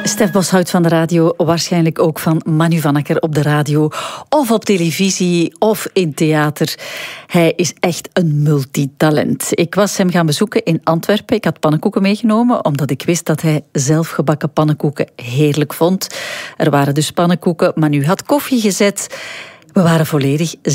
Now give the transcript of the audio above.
Stef Boshout van de radio, waarschijnlijk ook van Manu van Akker op de radio, of op televisie, of in theater. Hij is echt een multitalent. Ik was hem gaan bezoeken in Antwerpen. Ik had pannenkoeken meegenomen, omdat ik wist dat hij zelfgebakken pannenkoeken heerlijk vond. Er waren dus pannenkoeken, Manu had koffie gezet. We waren volledig